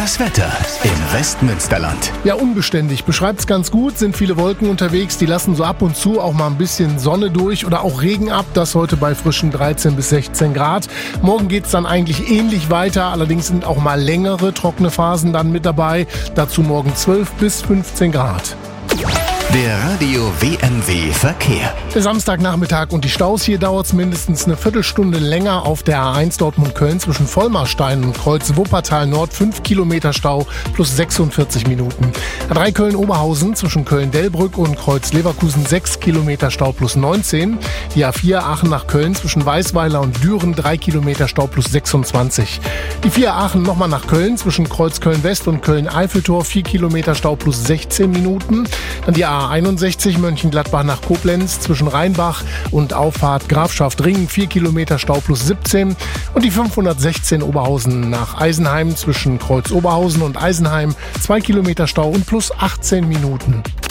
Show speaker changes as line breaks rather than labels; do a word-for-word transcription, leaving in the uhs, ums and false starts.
Das Wetter im Westmünsterland.
Ja, unbeständig. Beschreibt's ganz gut. Sind viele Wolken unterwegs. Die lassen so ab und zu auch mal ein bisschen Sonne durch oder auch Regen ab. Das heute bei frischen dreizehn bis sechzehn Grad. Morgen geht's dann eigentlich ähnlich weiter. Allerdings sind auch mal längere trockene Phasen dann mit dabei. Dazu morgen zwölf bis fünfzehn Grad.
Der Radio W M W Verkehr.
Der Samstagnachmittag und die Staus. Hier dauert es mindestens eine Viertelstunde länger auf der A eins Dortmund-Köln zwischen Vollmarstein und Kreuz Wuppertal Nord. fünf Kilometer Stau plus sechsundvierzig Minuten. A drei Köln-Oberhausen zwischen Köln-Delbrück und Kreuz Leverkusen sechs Kilometer Stau plus neunzehn. Die A vier Aachen nach Köln zwischen Weißweiler und Düren drei Kilometer Stau plus sechsundzwanzig. Die vier Aachen nochmal nach Köln zwischen Kreuz Köln-West und Köln-Eiffeltor vier Kilometer Stau plus sechzehn Minuten. Dann die A einundsechzig Mönchengladbach nach Koblenz zwischen Rheinbach und Auffahrt Grafschaft-Ringen vier Kilometer Stau plus siebzehn. Und die fünfhundertsechzehn Oberhausen nach Eisenheim zwischen Kreuz Oberhausen und Eisenheim zwei Kilometer Stau und plus achtzehn Minuten.